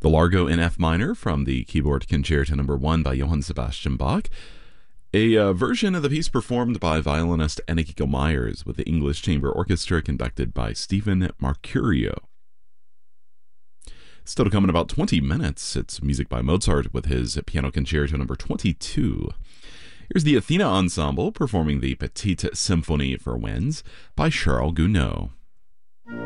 The Largo in F minor from the Keyboard Concerto No. 1 by Johann Sebastian Bach. A version of the piece performed by violinist Enrico Myers with the English Chamber Orchestra conducted by Stephen Mercurio. Still to come in about 20 minutes, it's music by Mozart with his Piano Concerto No. 22. Here's the Athena Ensemble performing the Petite Symphonie for Winds by Charles Gounod.